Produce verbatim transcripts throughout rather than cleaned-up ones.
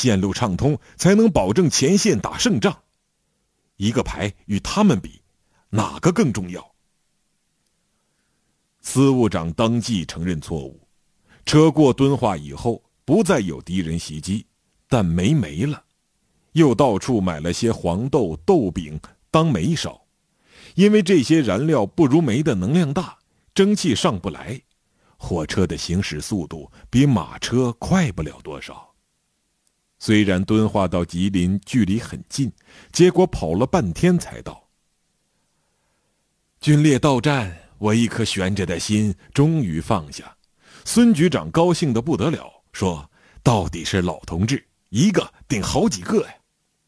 线路畅通，才能保证前线打胜仗。一个排与他们比，哪个更重要？司务长当即承认错误，车过敦化以后，不再有敌人袭击，但煤没了，又到处买了些黄豆、豆饼当煤烧。因为这些燃料不如煤的能量大，蒸汽上不来，火车的行驶速度比马车快不了多少。虽然敦化到吉林距离很近，结果跑了半天才到。军列到站，我一颗悬着的心终于放下。孙局长高兴得不得了，说到底是老同志，一个顶好几个呀。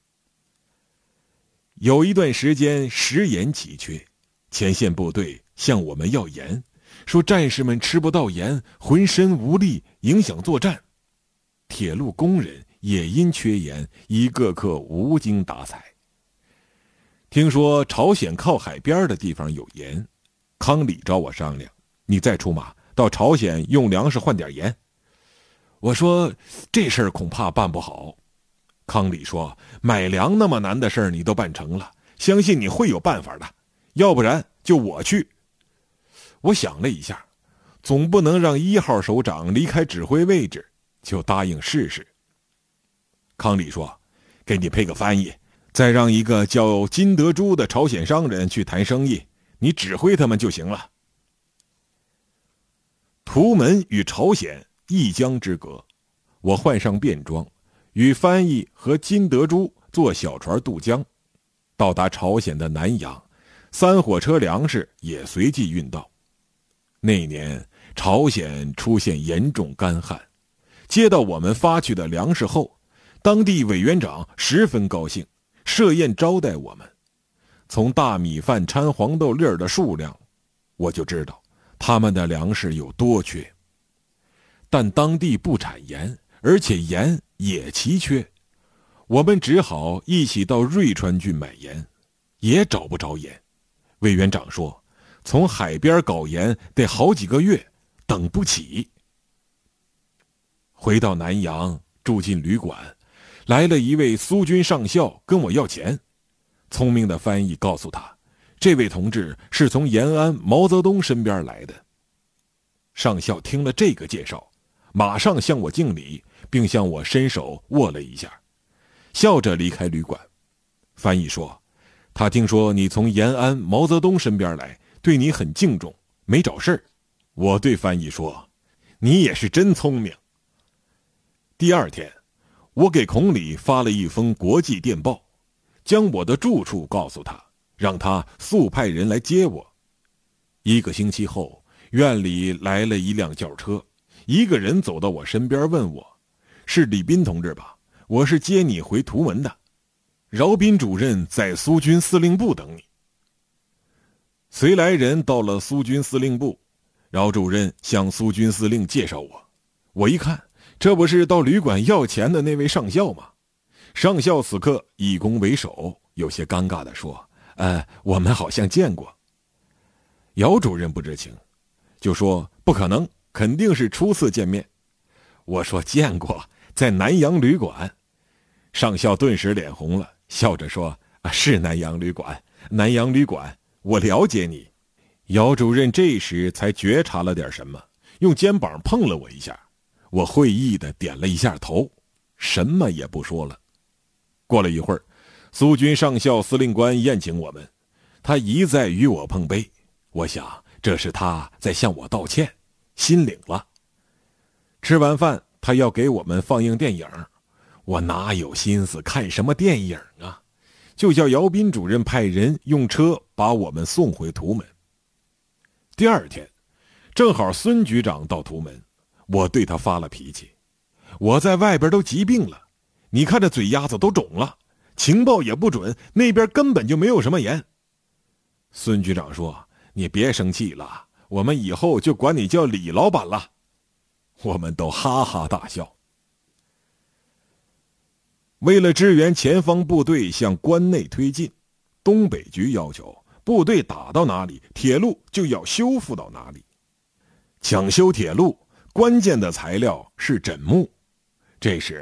有一段时间食盐奇缺，前线部队向我们要盐，说战士们吃不到盐，浑身无力，影响作战。铁路工人也因缺盐，一个个无精打采。听说朝鲜靠海边的地方有盐，康里找我商量，你再出马到朝鲜用粮食换点盐。我说这事儿恐怕办不好。康里说，买粮那么难的事儿你都办成了，相信你会有办法的，要不然就我去。我想了一下，总不能让一号首长离开指挥位置，就答应试试。康里说，给你配个翻译，再让一个叫金德珠的朝鲜商人去谈生意，你指挥他们就行了。图门与朝鲜一江之隔，我换上便装，与翻译和金德珠坐小船渡江，到达朝鲜的南阳，三火车粮食也随即运到。那年朝鲜出现严重干旱，接到我们发去的粮食后，当地委员长十分高兴，设宴招待我们。从大米饭掺黄豆粒儿的数量，我就知道他们的粮食有多缺。但当地不产盐，而且盐也奇缺，我们只好一起到瑞川郡买盐，也找不着盐。委员长说，从海边搞盐得好几个月，等不起。回到南阳，住进旅馆，来了一位苏军上校跟我要钱。聪明的翻译告诉他，这位同志是从延安毛泽东身边来的。上校听了这个介绍，马上向我敬礼，并向我伸手握了一下，笑着离开旅馆。翻译说，他听说你从延安毛泽东身边来，对你很敬重，没找事儿。我对翻译说，你也是真聪明。第二天，我给孔里发了一封国际电报，将我的住处告诉他，让他速派人来接我。一个星期后，院里来了一辆轿车，一个人走到我身边问我，是李斌同志吧？我是接你回图文的，饶斌主任在苏军司令部等你。随来人到了苏军司令部，饶主任向苏军司令介绍我。我一看，这不是到旅馆要钱的那位上校吗？上校此刻以弓为首，有些尴尬地说，呃，我们好像见过。姚主任不知情，就说不可能，肯定是初次见面。我说见过，在南阳旅馆。上校顿时脸红了，笑着说，啊，是南阳旅馆，南阳旅馆，我了解你。姚主任这时才觉察了点什么，用肩膀碰了我一下。我会意地点了一下头，什么也不说了。过了一会儿，苏军上校司令官宴请我们，他一再与我碰杯，我想这是他在向我道歉，心领了。吃完饭，他要给我们放映电影，我哪有心思看什么电影啊，就叫姚斌主任派人用车把我们送回图门。第二天，正好孙局长到图门，我对他发了脾气，我在外边都疾病了，你看这嘴丫子都肿了，情报也不准，那边根本就没有什么盐。孙局长说，你别生气了，我们以后就管你叫李老板了。我们都哈哈大笑。为了支援前方部队向关内推进，东北局要求部队打到哪里，铁路就要修复到哪里。抢修铁路关键的材料是枕木，这时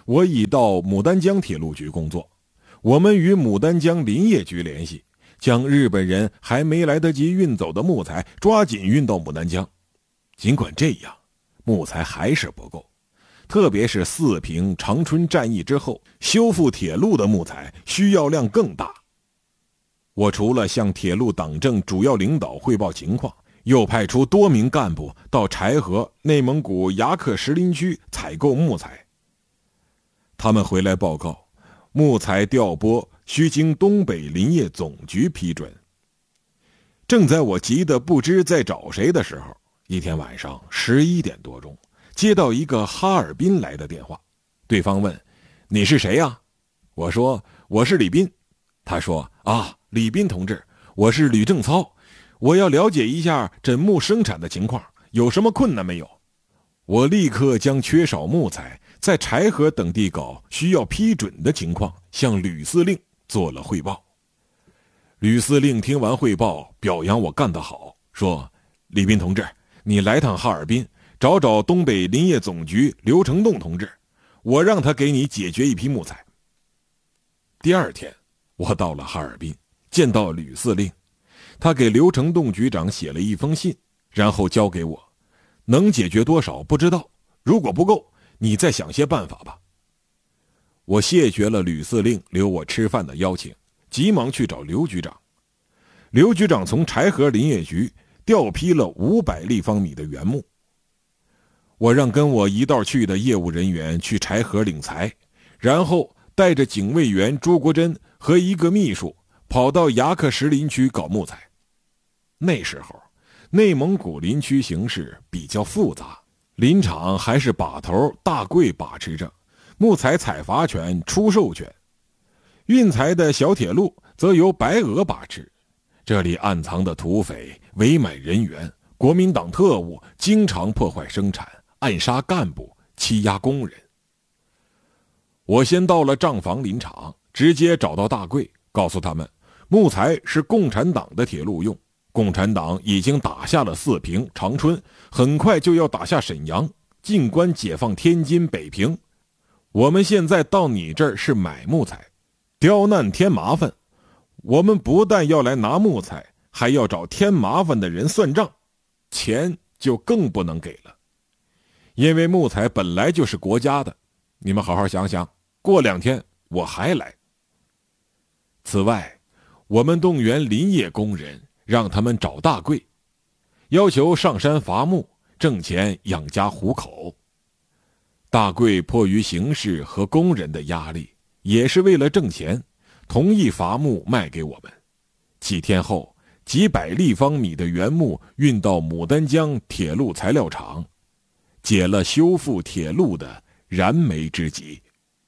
我已到牡丹江铁路局工作，我们与牡丹江林业局联系，将日本人还没来得及运走的木材抓紧运到牡丹江。尽管这样，木材还是不够，特别是四平、长春战役之后修复铁路的木材需要量更大。我除了向铁路党政主要领导汇报情况，又派出多名干部到柴河、内蒙古牙克石林区采购木材。他们回来报告，木材调拨需经东北林业总局批准。正在我急得不知在找谁的时候，一天晚上十一点多钟，接到一个哈尔滨来的电话。对方问：“你是谁呀？”我说：“我是李斌。”他说：“啊，李斌同志，我是吕正操，我要了解一下枕木生产的情况，有什么困难没有？”我立刻将缺少木材，在柴河等地搞需要批准的情况向吕司令做了汇报。吕司令听完汇报，表扬我干得好，说：“李斌同志，你来趟哈尔滨，找找东北林业总局刘成栋同志，我让他给你解决一批木材。”第二天，我到了哈尔滨，见到吕司令，他给刘成栋局长写了一封信，然后交给我，能解决多少不知道，如果不够，你再想些办法吧。我谢绝了吕司令留我吃饭的邀请，急忙去找刘局长。刘局长从柴河林业局调批了五百立方米的原木。我让跟我一道去的业务人员去柴河领材，然后带着警卫员朱国珍和一个秘书跑到牙克石林区搞木材。那时候内蒙古林区形势比较复杂，林场还是把头大贵把持着，木材采伐权、出售权，运材的小铁路则由白俄把持。这里暗藏的土匪、伪满人员、国民党特务经常破坏生产，暗杀干部，欺压工人。我先到了账房林场，直接找到大贵，告诉他们木材是共产党的铁路用，共产党已经打下了四平、长春，很快就要打下沈阳，进关解放天津、北平。我们现在到你这儿是买木材，刁难添麻烦，我们不但要来拿木材，还要找添麻烦的人算账，钱就更不能给了。因为木材本来就是国家的，你们好好想想，过两天我还来。此外，我们动员林业工人，让他们找大贵，要求上山伐木，挣钱养家糊口。大贵迫于形势和工人的压力，也是为了挣钱，同意伐木卖给我们。几天后，几百立方米的原木运到牡丹江铁路材料厂，解了修复铁路的燃眉之急。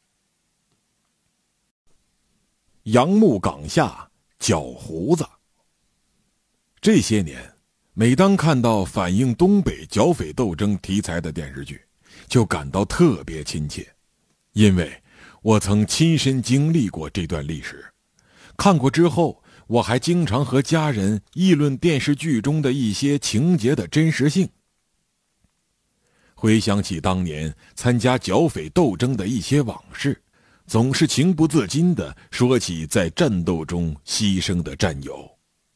杨木岗下绞胡子。这些年，每当看到反映东北剿匪斗争题材的电视剧，就感到特别亲切，因为我曾亲身经历过这段历史。看过之后，我还经常和家人议论电视剧中的一些情节的真实性。回想起当年参加剿匪斗争的一些往事，总是情不自禁地说起在战斗中牺牲的战友。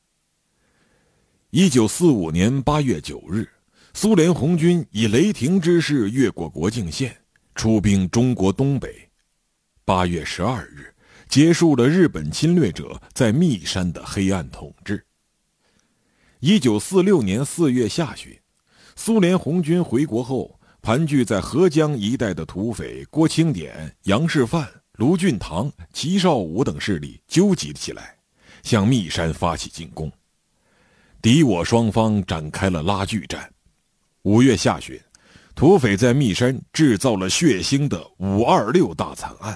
一九四五年八月九日，苏联红军以雷霆之势越过国境线，出兵中国东北。八月十二日，结束了日本侵略者在密山的黑暗统治。一九四六年四月下旬，苏联红军回国后，盘踞在合江一带的土匪郭清典、杨世范、卢俊堂、齐绍武等势力纠集起来，向密山发起进攻。敌我双方展开了拉锯战。五月下旬，土匪在密山制造了血腥的五二六大惨案。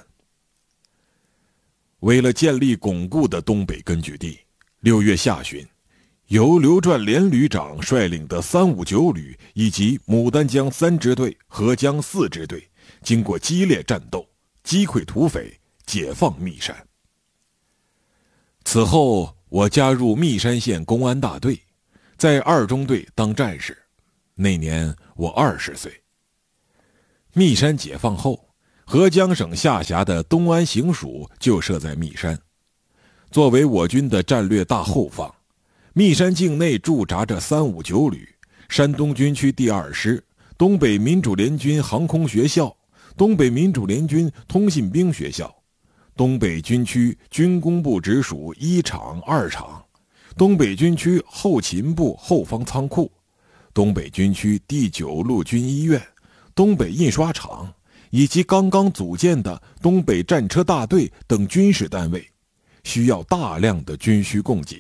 为了建立巩固的东北根据地，六月下旬，由刘传连旅长率领的三五九旅以及牡丹江三支队、合江四支队，经过激烈战斗，击溃土匪，解放密山。此后，我加入密山县公安大队，在二中队当战士。那年我二十岁。密山解放后， 合江省下辖的东安行署就设在密山。作为我军的战略大后方，密山境内驻扎着三五九旅、山东军区第二师、东北民主联军航空学校、东北民主联军通信兵学校、东北军区军工部直属一厂、二厂、东北军区后勤部后方仓库、东北军区第九路军医院、东北印刷厂以及刚刚组建的东北战车大队等军事单位，需要大量的军需供给。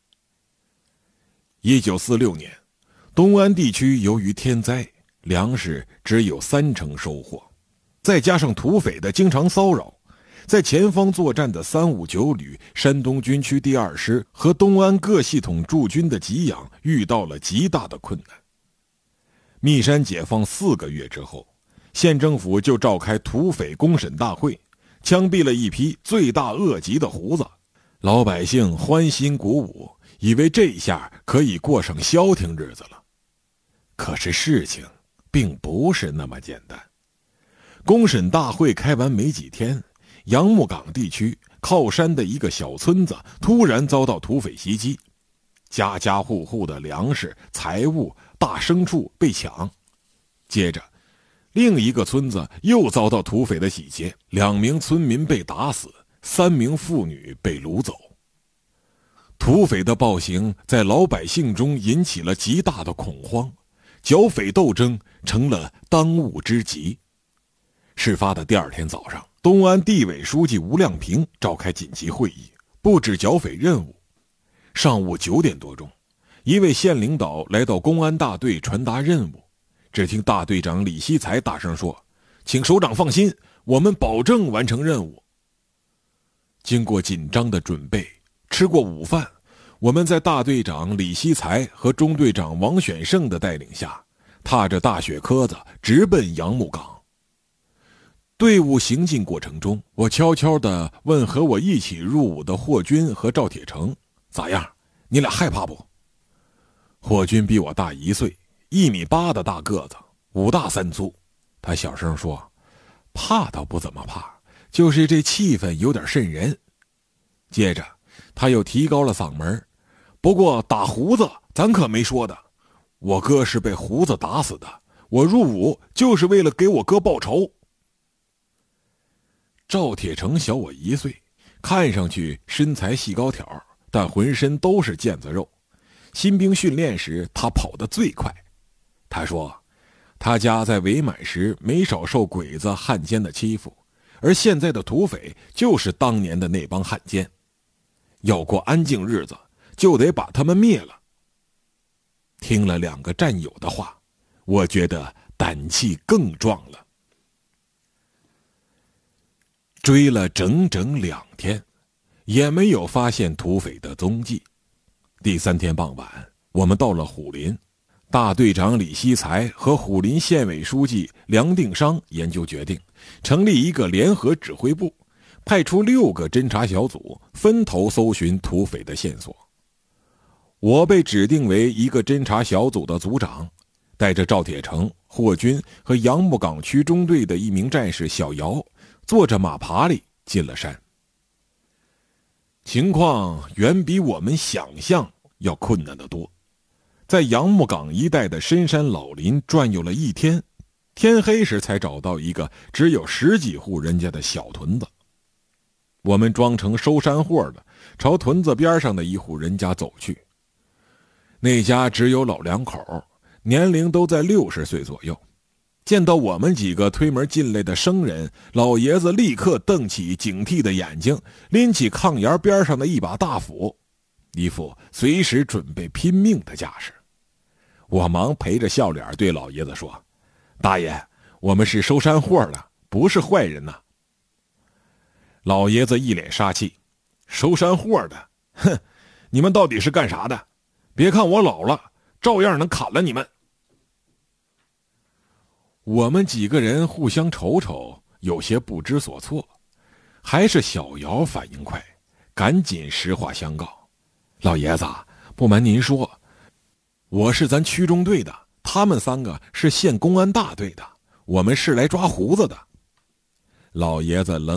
一九四六年，东安地区由于天灾，粮食只有三成收获，再加上土匪的经常骚扰，在前方作战的三五九旅、山东军区第二师和东安各系统驻军的给养遇到了极大的困难。密山解放四个月之后，县政府就召开土匪公审大会，枪毙了一批罪大恶极的胡子，老百姓欢欣鼓舞，以为这下可以过上消停日子了。可是事情并不是那么简单。公审大会开完没几天，杨木岗地区靠山的一个小村子突然遭到土匪袭击，家家户户的粮食、财物、大牲畜被抢。接着另一个村子又遭到土匪的洗劫，两名村民被打死，三名妇女被掳走。土匪的暴行在老百姓中引起了极大的恐慌，剿匪斗争成了当务之急。事发的第二天早上，东安地委书记吴亮平召开紧急会议，布置剿匪任务。上午九点多钟，一位县领导来到公安大队传达任务。只听大队长李希才大声说：“请首长放心，我们保证完成任务。”经过紧张的准备，吃过午饭，我们在大队长李希才和中队长王选胜的带领下，踏着大雪壳子直奔杨木岗。队伍行进过程中，我悄悄地问和我一起入伍的霍军和赵铁成：“咋样？你俩害怕不？”霍军比我大一岁，一米八的大个子，五大三粗。他小声说：“怕倒不怎么怕，就是这气氛有点瘆人。”接着他又提高了嗓门：“不过打胡子咱可没说的，我哥是被胡子打死的，我入伍就是为了给我哥报仇。”赵铁成小我一岁，看上去身材细高挑，但浑身都是腱子肉。新兵训练时他跑得最快。他说他家在伪满时没少受鬼子汉奸的欺负，而现在的土匪就是当年的那帮汉奸，要过安静日子就得把他们灭了。听了两个战友的话，我觉得胆气更壮了。追了整整两天，也没有发现土匪的踪迹。第三天傍晚，我们到了虎林，大队长李希才和虎林县委书记梁定商研究决定，成立一个联合指挥部，派出六个侦察小组，分头搜寻土匪的线索。我被指定为一个侦察小组的组长，带着赵铁成、霍军和杨木岗区中队的一名战士小姚，坐着马爬犁进了山。情况远比我们想象要困难得多。在杨木岗一带的深山老林转悠了一天，天黑时才找到一个只有十几户人家的小屯子。我们装成收山货的，朝屯子边上的一户人家走去。那家只有老两口，年龄都在六十岁左右。见到我们几个推门进来的生人，老爷子立刻瞪起警惕的眼睛，拎起炕沿边上的一把大斧，一副随时准备拼命的架势。我忙陪着笑脸对老爷子说：“大爷，我们是收山货的，不是坏人呐。”老爷子一脸杀气：“收山货的，哼，你们到底是干啥的？别看我老了，照样能砍了你们。”我们几个人互相瞅瞅，有些不知所措。还是小姚反应快，赶紧实话相告：“老爷子，不瞒您说，我是咱区中队的，他们三个是县公安大队的，我们是来抓胡子的。” 老爷子冷